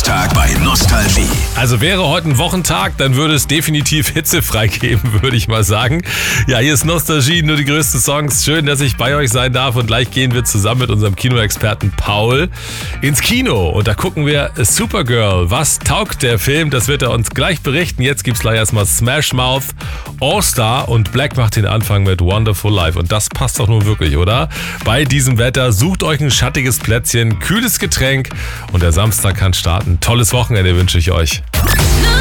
Samstag bei Nostalgie. Also wäre heute ein Wochentag, dann würde es definitiv hitzefrei geben, würde ich mal sagen. Ja, hier ist Nostalgie, nur die größten Songs. Schön, dass ich bei euch sein darf und gleich gehen wir zusammen mit unserem Kinoexperten Paul ins Kino. Und da gucken wir Supergirl. Was taugt der Film? Das wird er uns gleich berichten. Jetzt gibt's gleich erstmal Smash Mouth, All-Star und Black macht den Anfang mit Wonderful Life. Und das passt doch nun wirklich, oder? Bei diesem Wetter sucht euch ein schattiges Plätzchen, kühles Getränk und der Samstag kann starten. Tolles Wochenende wünsche ich euch.